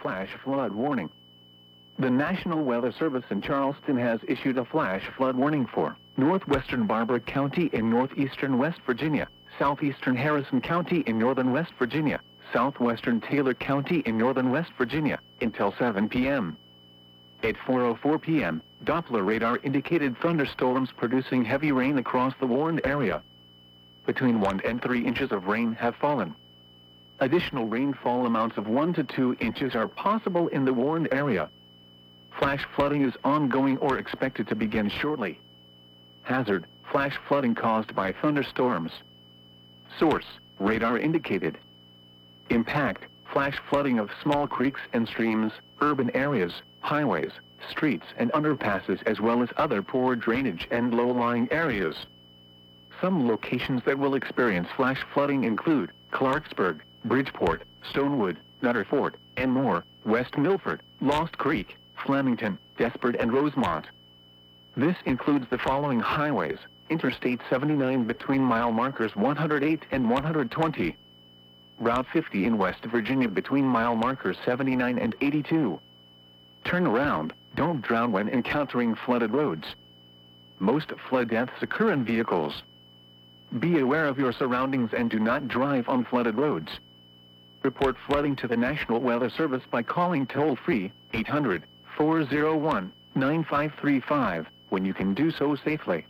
flash flood warning. The National Weather Service in Charleston has issued a flash flood warning for northwestern Barbara County in northeastern West Virginia, southeastern Harrison County in northern West Virginia, southwestern Taylor County in northern West Virginia, until 7 p.m. At 4:04 p.m., Doppler radar indicated thunderstorms producing heavy rain across the warned area. Between 1 and 3 inches of rain have fallen. Additional rainfall amounts of 1 to 2 inches are possible in the warned area. Flash flooding is ongoing or expected to begin shortly. Hazard: flash flooding caused by thunderstorms. Source: radar indicated. Impact: flash flooding of small creeks and streams, urban areas, highways, streets and underpasses, as well as other poor drainage and low-lying areas. Some locations that will experience flash flooding include Clarksburg, Bridgeport, Stonewood, Nutter Fort, and more, West Milford, Lost Creek, Flemington, Despard and Rosemont. This includes the following highways: Interstate 79 between mile markers 108 and 120. Route 50 in West Virginia between mile markers 79 and 82. Turn around, don't drown when encountering flooded roads. Most flood deaths occur in vehicles. Be aware of your surroundings and do not drive on flooded roads. Report flooding to the National Weather Service by calling toll-free 800-401-9535 when you can do so safely.